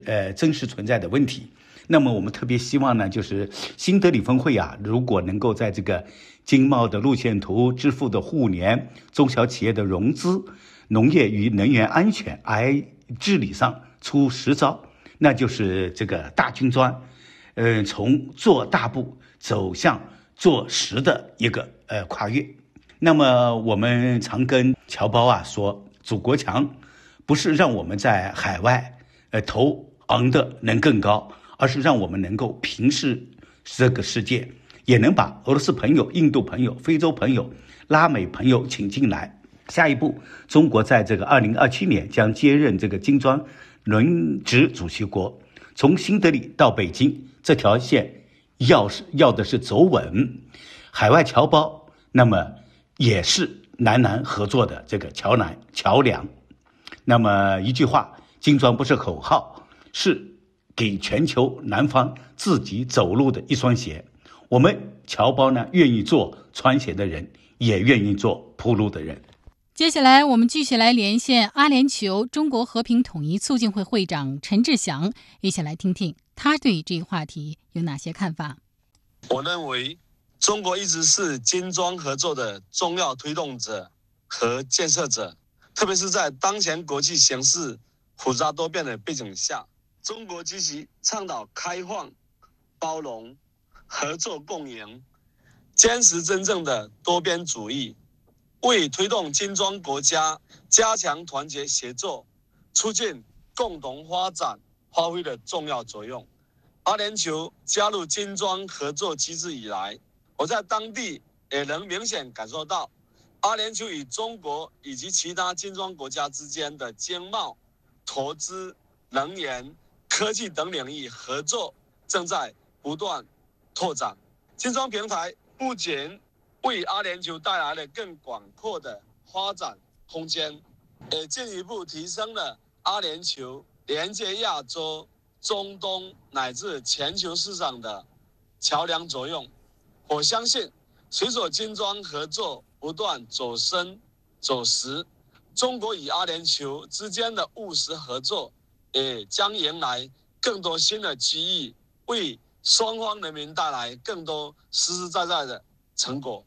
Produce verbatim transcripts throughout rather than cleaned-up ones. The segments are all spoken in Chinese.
呃真实存在的问题。那么我们特别希望呢，就是新德里峰会啊，如果能够在这个经贸的路线图、支付的互联、中小企业的融资、农业与能源安全、I 治理上出实招，那就是这个大金砖，呃，从做大步走向做实的一个呃跨越。那么我们常跟侨胞啊说，祖国强不是让我们在海外呃头昂的能更高，而是让我们能够平视这个世界，也能把俄罗斯朋友、印度朋友、非洲朋友、拉美朋友请进来。下一步，中国在这个二零二七年将接任这个金砖轮值主席国，从新德里到北京这条线要是要的是走稳，海外侨胞那么也是南南合作的这个桥南桥梁。那么一句话，金砖不是口号，是给全球南方自己走路的一双鞋。我们侨胞呢，愿意做穿鞋的人，也愿意做铺路的人。 接下来我们继续来连线阿联酋中国和平统一促进会会长陈志祥，一起来听听他对这个话题有哪些看法。 我认为中国一直是金砖合作的重要推动者和建设者，特别是在当前国际形势复杂多变的背景下，中国积极倡导开放、包容、合作共赢，坚持真正的多边主义，为推动金砖国家加强团结协作、促进共同发展发挥了重要作用。阿联酋加入金砖合作机制以来，我在当地也能明显感受到，阿联酋与中国以及其他金砖国家之间的经贸、投资、能源、科技等领域合作正在不断拓展。金砖平台不仅为阿联酋带来了更广阔的发展空间，也进一步提升了阿联酋连接亚洲、中东乃至全球市场的桥梁作用。我相信，随着金砖合作不断走深走实，中国与阿联酋之间的务实合作也将迎来更多新的机遇，为双方人民带来更多实实在在的成果。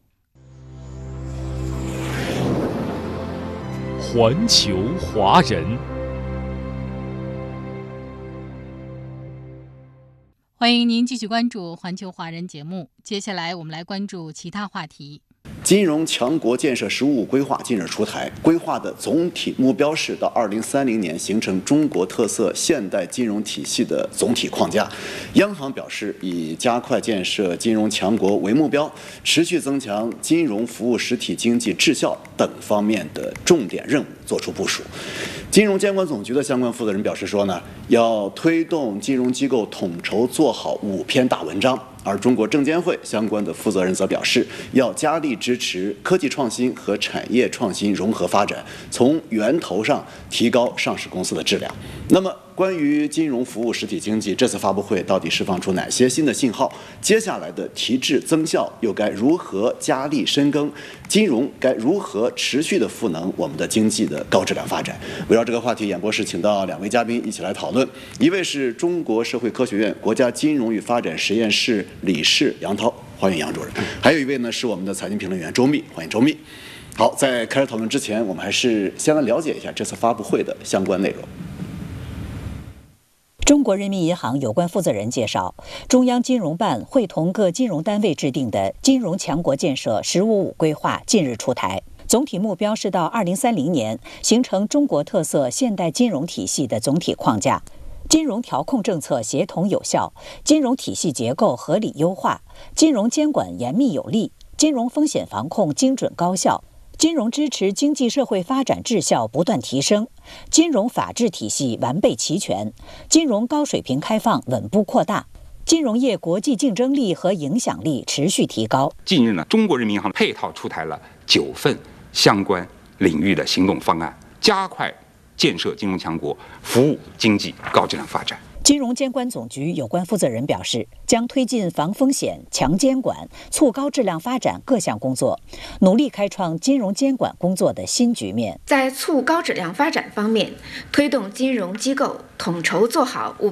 环球华人， 欢迎您继续关注环球华人节目。接下来我们来关注其他话题。 金融强国建设“十五五”规划近日出台，规划的总体目标是到二零三零年形成中国特色现代金融体系的总体框架。央行表示，以加快建设金融强国为目标，持续增强金融服务实体经济质效等方面的重点任务作出部署。金融监管总局的相关负责人表示说呢，要推动金融机构统筹做好五篇大文章。而中国证监会相关的负责人则表示，要加力支持科技创新和产业创新融合发展，从源头上提高上市公司的质量。那么，关于金融服务实体经济，这次发布会到底释放出哪些新的信号？接下来的提质增效又该如何加力深耕？金融该如何持续的赋能我们的经济的高质量发展？围绕这个话题，演播室请到两位嘉宾一起来讨论。一位是中国社会科学院国家金融与发展实验室理事杨涛，欢迎杨主任。还有一位呢是我们的财经评论员周密，欢迎周密。好，在开始讨论之前，我们还是先来了解一下这次发布会的相关内容。 中国人民银行有关负责人介绍，中央金融办会同各金融单位制定的金融强国建设“十五五”规划近日出台，总体目标是到二零三零年形成中国特色现代金融体系的总体框架。金融调控政策协同有效，金融体系结构合理优化，金融监管严密有力，金融风险防控精准高效，金融支持经济社会发展质效不断提升，金融法治体系完备齐全，金融高水平开放稳步扩大，金融业国际竞争力和影响力持续提高。 近日呢，中国人民银行配套出台了九份相关领域的行动方案，加快建设金融强国，服务经济高质量发展。 金融监管总局有关负责人表示，将推进防风险、强监管、促高质量发展各项工作，努力开创金融监管工作的新局面。 在促高质量发展方面，推动金融机构统筹做好五